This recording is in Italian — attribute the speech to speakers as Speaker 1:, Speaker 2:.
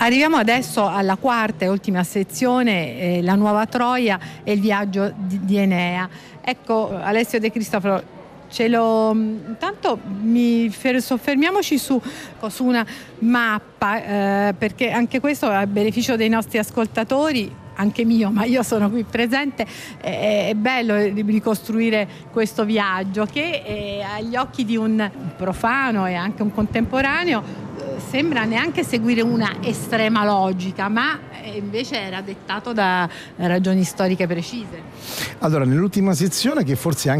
Speaker 1: Arriviamo adesso alla quarta e ultima sezione, la nuova Troia e il viaggio di Enea. Ecco, Alessio De Cristofaro, intanto soffermiamoci su una mappa, perché anche questo è a beneficio dei nostri ascoltatori, anche mio, ma io sono qui presente. È bello ricostruire questo viaggio che agli occhi di un profano e anche un contemporaneo sembra neanche seguire una estrema logica, ma invece era dettato da ragioni storiche precise.
Speaker 2: Allora, nell'ultima sezione, che forse è